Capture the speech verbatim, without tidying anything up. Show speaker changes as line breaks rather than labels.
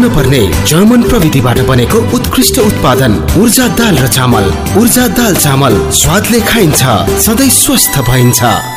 मन पर्ने जर्मन प्रविधिबाट बनेको उत्कृष्ट उत्पादन ऊर्जा दाल र चामल। ऊर्जा दाल चामल स्वादले खाइन्छ, सधैँ स्वस्थ भइन्छ।